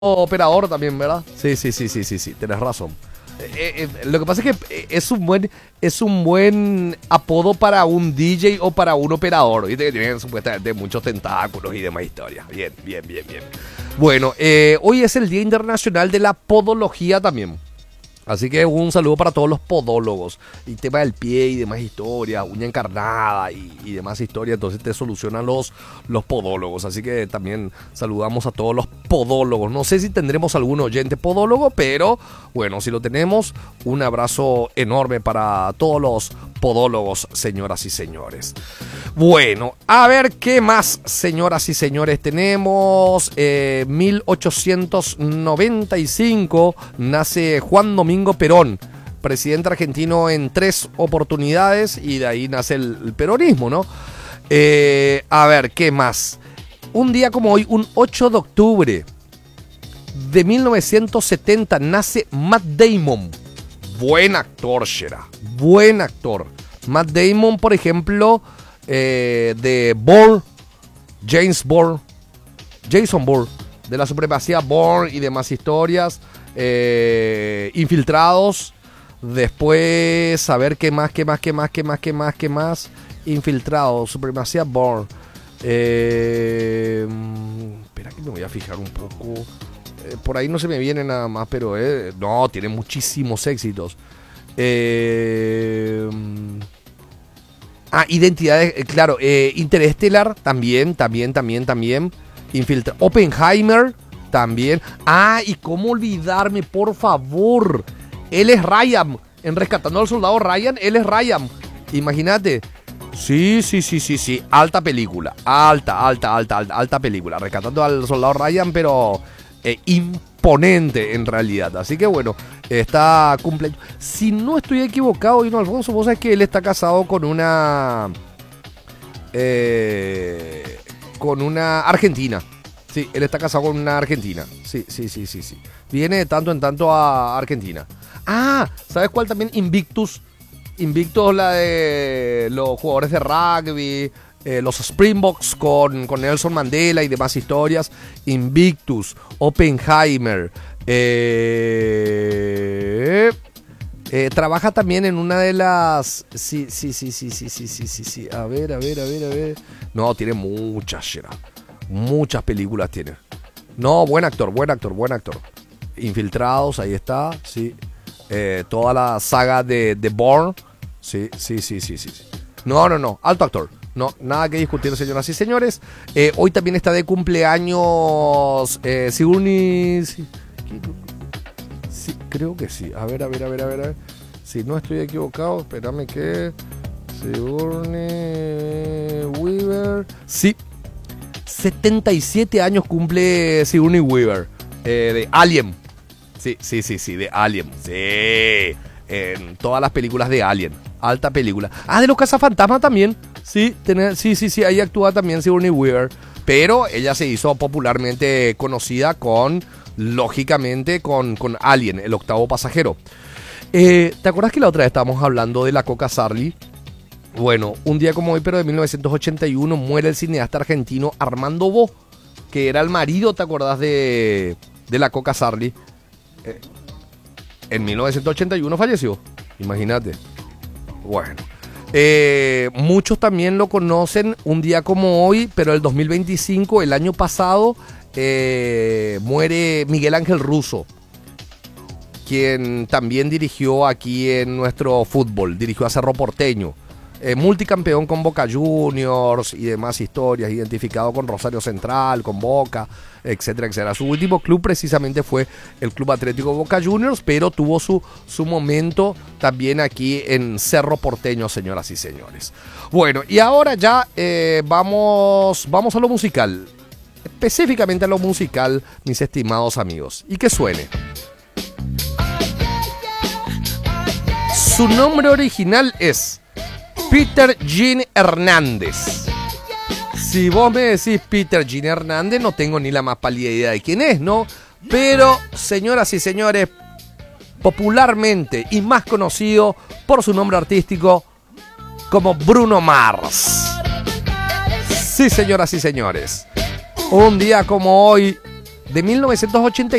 operador también, ¿verdad? Sí, tenés razón. Lo que pasa es que es un buen apodo para un DJ o para un operador. Viste que tienen supuestamente muchos tentáculos y demás historias. Bien. Bueno, hoy es el Día Internacional de la Podología también. Así que un saludo para todos los podólogos. Y tema del pie y demás historias, uña encarnada y demás historias. Entonces te solucionan los podólogos. Así que también saludamos a todos los podólogos. No sé si tendremos algún oyente podólogo, pero bueno, si lo tenemos, un abrazo enorme para todos los podólogos, señoras y señores. Bueno, a ver qué más, señoras y señores, tenemos. 1895 nace Juan Domingo Perón, presidente argentino en 3 oportunidades, y de ahí nace el peronismo, ¿no? A ver, ¿qué más? Un día como hoy, un 8 de octubre de 1970, nace Matt Damon. Buen actor, Shera. Buen actor. Matt Damon, por ejemplo, de Bourne, Jason Bourne, de la supremacía Bourne y demás historias. Infiltrados. Después, a ver qué más. Infiltrados, supremacía Bourne. Espera que me voy a fijar un poco. Por ahí no se me viene nada más, pero no, tiene muchísimos éxitos. Identidades, claro, Interestelar también. Oppenheimer también. Y cómo olvidarme, por favor. Él es Ryan. En Rescatando al Soldado Ryan, él es Ryan. Imagínate. Sí. Alta película. Alta película. Rescatando al Soldado Ryan, pero imponente en realidad. Así que bueno, está cumpleaños. Si no estoy equivocado, Dino Alfonso, vos sabés que él está casado con una argentina. Sí, él está casado con una argentina. Sí. Viene de tanto en tanto a Argentina. ¿Sabes cuál también? Invictus, la de los jugadores de rugby, los Springboks con Nelson Mandela y demás historias. Invictus, Oppenheimer. Trabaja también en una de las... Sí. A ver. No, tiene muchas películas tiene. No, buen actor. Infiltrados, ahí está, sí. Toda la saga de Bourne. Sí. No, alto actor. No, nada que discutir, señoras y señores. Hoy también está de cumpleaños Sigourney... Sí, creo que sí. A ver. Si no estoy equivocado, espérame que... Sigourney Weaver. Sí. 77 años cumple Sigourney Weaver. De Alien. Sí, de Alien. Sí. En todas las películas de Alien. Alta película. De los cazafantasmas también. Sí, ahí actúa también Sigourney Weaver. Pero ella se hizo popularmente conocida lógicamente, con Alien, el octavo pasajero. ¿Te acuerdas que la otra vez estábamos hablando de la Coca Sarli? Bueno, un día como hoy, pero de 1981, muere el cineasta argentino Armando Bo, que era el marido, ¿te acordás de la Coca Sarli? En 1981 falleció, imagínate. Bueno, muchos también lo conocen un día como hoy, pero el 2025, el año pasado, muere Miguel Ángel Russo, quien también dirigió aquí en nuestro fútbol, dirigió a Cerro Porteño. Multicampeón con Boca Juniors y demás historias, identificado con Rosario Central, con Boca, etcétera. Su último club precisamente fue el Club Atlético Boca Juniors, pero tuvo su momento también aquí en Cerro Porteño, señoras y señores. Bueno, y ahora ya vamos a lo musical, específicamente a lo musical, mis estimados amigos, y que suene. Su nombre original es Peter Gene Hernández. Si vos me decís Peter Gene Hernández, no tengo ni la más pálida idea de quién es, ¿no? Pero, señoras y señores, popularmente y más conocido por su nombre artístico como Bruno Mars. Sí, señoras y señores. Un día como hoy, de 1986.